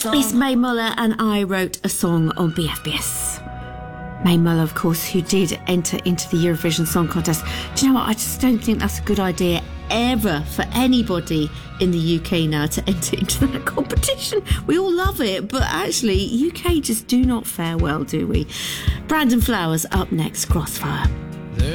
song. It's Mae Muller, and I wrote a song on BFBS. Mae Muller, of course, who did enter into the Eurovision Song Contest. Do you know what? I just don't think that's a good idea ever for anybody in the UK now to enter into that competition. We all love it, but actually, UK just do not fare well, do we? Brandon Flowers up next, Crossfire.